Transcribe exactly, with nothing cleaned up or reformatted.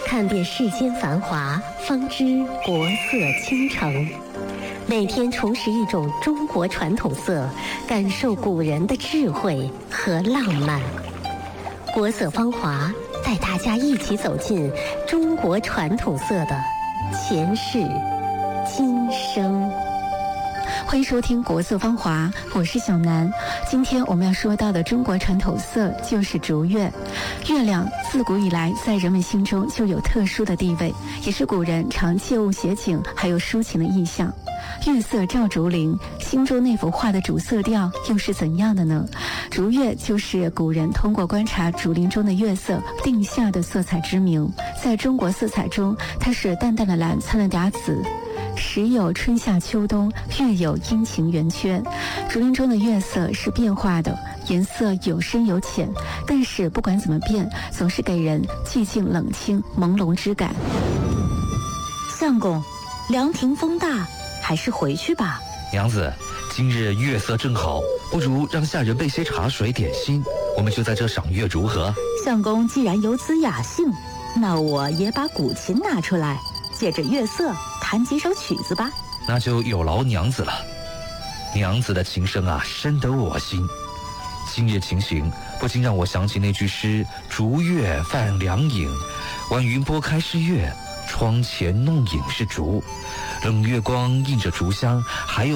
看遍世间繁华，方知国色倾城。每天重拾一种中国传统色，感受古人的智慧和浪漫。国色芳华，带大家一起走进中国传统色的前世今生。 欢迎收听国色芳华，我是小南。今天我们要说到的中国传统色就是竹月。月亮自古以来在人们心中就有特殊的地位，也是古人常借物写景还有抒情的意象。月色照竹林，心中那幅画的主色调又是怎样的呢？竹月就是古人通过观察竹林中的月色定下的色彩之名。在中国色彩中，它是淡淡的蓝，灿烂的紫，时有春夏秋冬，月有阴晴圆缺。竹林中的月色是变化的，颜色有深有浅，但是不管怎么变，总是给人寂静冷清朦胧之感。 相公，凉亭风大，还是回去吧。 娘子，今日月色正好，不如让下人备些茶水点心，我们就在这赏月如何？ 相公既然有此雅兴，那我也把古琴拿出来，借着月色弹几首曲子吧。 那就有劳娘子了。娘子的琴声啊，深得我心。今日情形不禁让我想起那句诗：竹月泛凉影，晚云拨开是月，窗前弄影是竹。冷月光映着竹香，还有